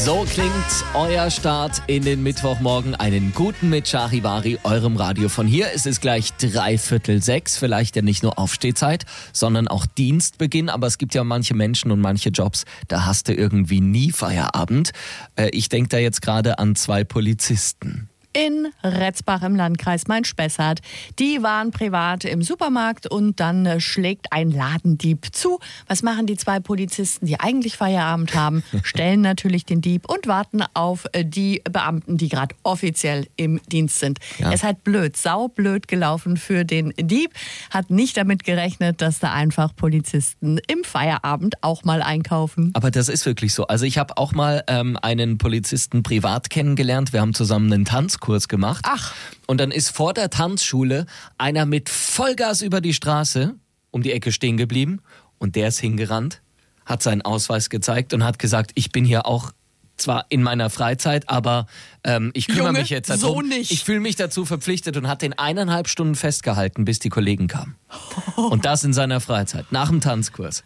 So klingt euer Start in den Mittwochmorgen. Einen guten mit Charivari, eurem Radio. Von hier ist es gleich 5:45. Vielleicht ja nicht nur Aufstehzeit, sondern auch Dienstbeginn. Aber es gibt ja manche Menschen und manche Jobs, da hast du irgendwie nie Feierabend. Ich denke da jetzt gerade an 2 Polizisten. In Retzbach im Landkreis Main-Spessart. Die waren privat im Supermarkt und dann schlägt ein Ladendieb zu. Was machen die 2 Polizisten, die eigentlich Feierabend haben? Stellen natürlich den Dieb und warten auf die Beamten, die gerade offiziell im Dienst sind. Ja. Es hat saublöd gelaufen für den Dieb. Hat nicht damit gerechnet, dass da einfach Polizisten im Feierabend auch mal einkaufen. Aber das ist wirklich so. Also ich habe auch mal einen Polizisten privat kennengelernt. Wir haben zusammen einen Tanzkurs gemacht. Ach. Und dann ist vor der Tanzschule einer mit Vollgas über die Straße um die Ecke stehen geblieben und der ist hingerannt, hat seinen Ausweis gezeigt und hat gesagt, ich bin hier auch zwar in meiner Freizeit, aber ich kümmere mich jetzt darum. So nicht. Ich fühle mich dazu verpflichtet und hat den 1,5 Stunden festgehalten, bis die Kollegen kamen. Und das in seiner Freizeit, nach dem Tanzkurs.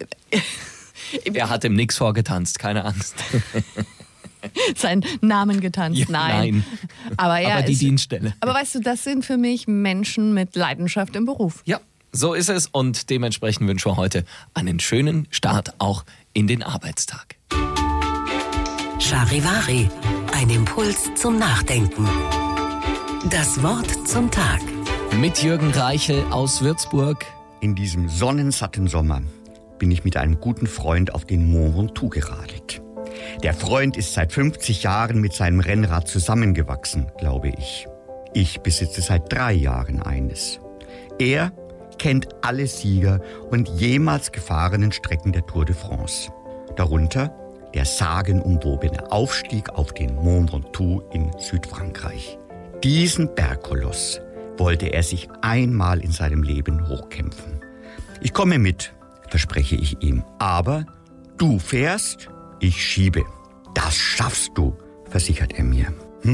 Er hat ihm nichts vorgetanzt, keine Angst. Seinen Namen getanzt. Ja, nein. Aber die Dienststelle. Aber weißt du, das sind für mich Menschen mit Leidenschaft im Beruf. Ja, so ist es und dementsprechend wünschen wir heute einen schönen Start auch in den Arbeitstag. Charivari, ein Impuls zum Nachdenken. Das Wort zum Tag. Mit Jürgen Reichel aus Würzburg. In diesem sonnensatten Sommer bin ich mit einem guten Freund auf den Mont Ventoux geradelt. Der Freund ist seit 50 Jahren mit seinem Rennrad zusammengewachsen, glaube ich. Ich besitze seit 3 Jahren eines. Er kennt alle Sieger und jemals gefahrenen Strecken der Tour de France. Darunter der sagenumwobene Aufstieg auf den Mont Ventoux in Südfrankreich. Diesen Bergkoloss wollte er sich einmal in seinem Leben hochkämpfen. Ich komme mit, verspreche ich ihm. Aber du fährst, ich schiebe. Das schaffst du, versichert er mir.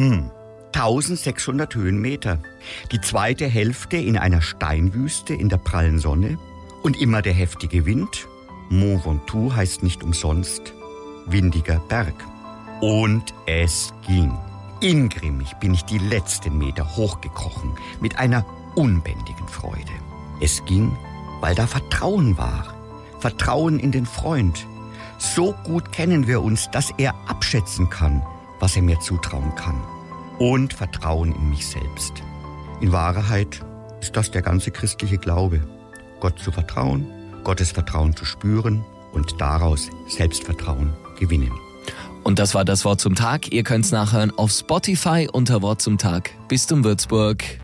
1600 Höhenmeter. Die zweite Hälfte in einer Steinwüste in der prallen Sonne. Und immer der heftige Wind. Mont Ventoux heißt nicht umsonst windiger Berg. Und es ging. Ingrimmig bin ich die letzten Meter hochgekrochen, mit einer unbändigen Freude. Es ging, weil da Vertrauen war. Vertrauen in den Freund. So gut kennen wir uns, dass er abschätzen kann, was er mir zutrauen kann. Und Vertrauen in mich selbst. In Wahrheit ist das der ganze christliche Glaube. Gott zu vertrauen, Gottes Vertrauen zu spüren und daraus Selbstvertrauen gewinnen. Und das war das Wort zum Tag. Ihr könnt es nachhören auf Spotify unter Wort zum Tag. Bis zum Würzburg.